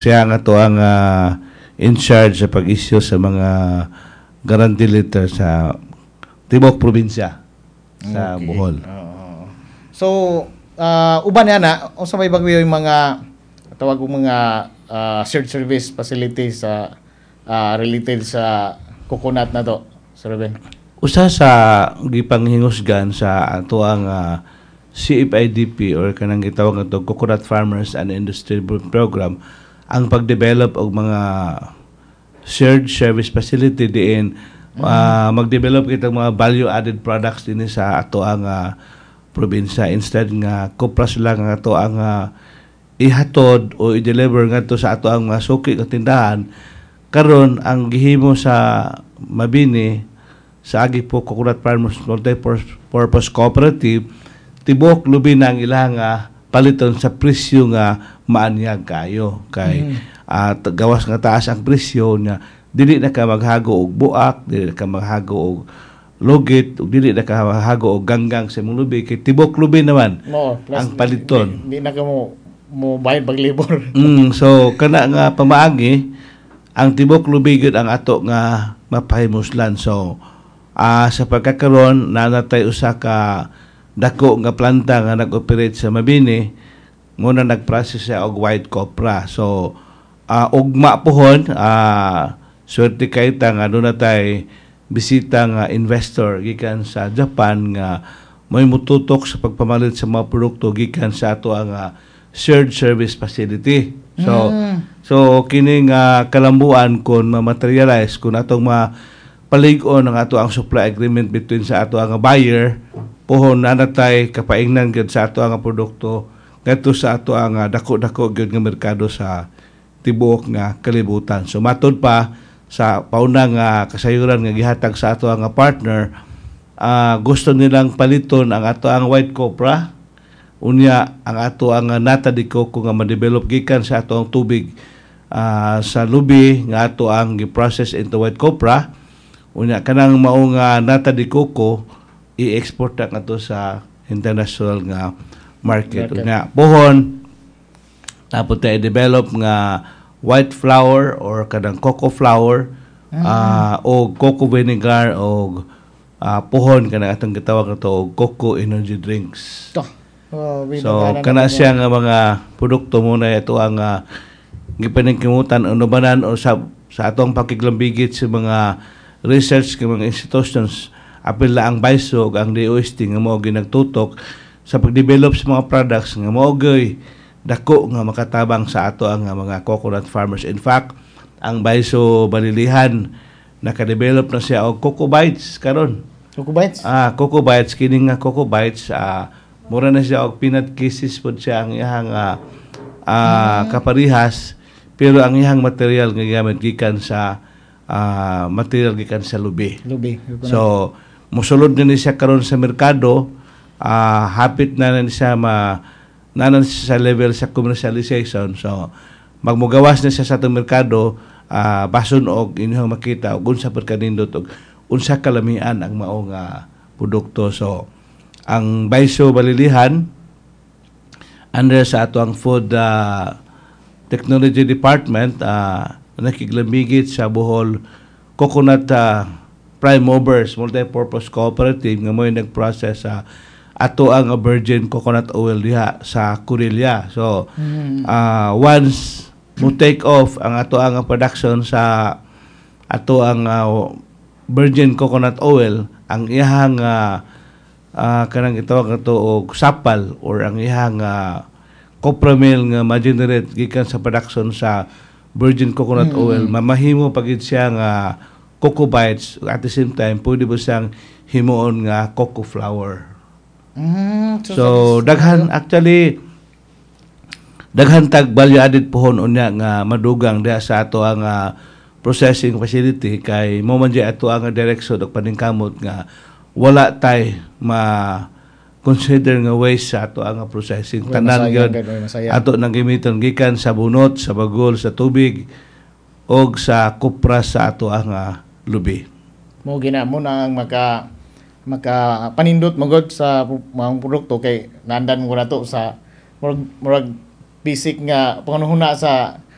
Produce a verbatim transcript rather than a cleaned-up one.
Siya nga to ang uh, in charge sa pag-issue sa mga guarantee letter sa Tibok probinsya sa Okay. Bohol. Oo. So, uh, uban yan na, o sa may bagyo yung mga, tawag kong mga uh, shared service facilities sa uh, related sa coconut na to, Sir Ruben. Usa sa gipanghingusgan sa ato ang uh, C F I D P or kanang gitawag nga to Coconut Farmers and Industry Program ang pag-develop og mga shared service facility diin uh, mag-develop kitang mga value-added products din sa ato ang uh, probinsya. Instead nga kupras lang nga ato ang uh, ihatod o i-deliver nga to sa ato ang mga suki o tindahan. Karon ang gihimo sa Mabini sa agi po Coconut Farmers Multi-Purpose Cooperative, tibok lubi na ang ilang uh, paliton sa presyo nga maanyag kayo kay at mm. uh, gawas nga taas ang presyo niya, dili na ka maghago og buak, dili na ka maghago og lugit, ug dili na ka maghago og ganggang sa imong lubi kay tibok lubi naman no, ang paliton. Di, di na ka mo mo bayad pag labor. mm, so kana nga pamaagi ang tibok lubi gyud ang ato nga mapahimuslan. So uh, sa pagkakaroon nanatay usa ka dako nga planta nga nag-operate sa Mabini, muna nag-process siya og white copra. So uh, ugma pohon uh, swerte kay ta nga doon natay bisita nga investor gikan sa Japan nga may mututok sa pagpamalit sa mga produkto gikan sa ato ang uh, shared service facility. So mm. so kini nga kalambuan kon ma-materialize kun atong ma palig-on ang ato ang supply agreement between sa ato ang buyer pohon na natay kapaingnan gyud sa ato ang produkto ngadto sa ato ang uh, dako-dako gyud nga merkado sa tibuok nga kalibutan. So matud pa sa paunang uh, kasayuran nga gihatag sa ato ang partner, uh, gusto nilang paliton ang ato ang white copra unya ang ato ang uh, nata di coco nga ma-develop gikan sa ato ang tubig uh, sa lubi nga ato ang gi-process into white copra unya kanang mao nga nata di coco i-export na to sa international nga market. market. Nga pohon tapos tayo develop nga white flour or kadang cocoa flour mm. uh, o cocoa vinegar o uh, pohon kanang atong gitawag nato og cocoa energy drinks. To. Oh, so kana siya nga mga produkto muna ito ang uh, gipaningkimutan o nubanan o sa sa atong pakiglambigit sa mga research ng mga institutions apil la ang B I S O ang D O S T nga mao ginagtutok sa pagdevelop sa mga products nga mao gay dako nga makatabang sa ato ang mga coconut farmers. In fact, ang B I S O Balilihan naka-develop na siya og Coco Bites karon. Coco Bites? Ah, Coco Bites kini nga Coco Bites ah mura na siya og peanut kisses pod siya ang iyang ah, ah, kaparihas pero ang iyang material nga gamit gikan sa ah, material gikan sa lubi. Lubi. So mosulod na ni siya karon sa merkado, uh, hapit na na siya ma nanan sa level sa commercialization. So magmugawas na siya sa atong merkado, uh, bason og inyong makita og unsa pud kanindot og unsa kalamian ang mao nga produkto. So ang B I S O Balilihan under sa ato ang Food uh, Technology Department uh, nakiglambigit sa Bohol Coconut uh, Prime Movers Multi-Purpose Cooperative nga mo nag-process sa uh, ato ang virgin coconut oil diha sa Corelia. So mm. uh, once mo take off ang ato ang production sa ato ang uh, virgin coconut oil, ang iyang uh, uh, kanang itawag nato og sapal or ang iyang uh, copra meal nga ma-generate gikan sa production sa virgin coconut mm. oil, mamahimo pagid siya nga Coco Bites at the same time pwede ba siyang himuon nga cocoa flour. Mm, so, so daghan actually daghan tag value added pohon unya nga madugang diha sa ato ang uh, processing facility kay mo man di ato ang direksyon og paningkamot nga wala tay ma consider nga waste sa ato ang processing tanan gyud ato nang gimiton gikan sa bunot, sa bagol, sa tubig og sa kupra sa ato ang uh, lubi. Mo gina mo na ang maka maka panindot magod sa mga produkto kay nandan ko na to sa murag murag basic nga pangunahuna sa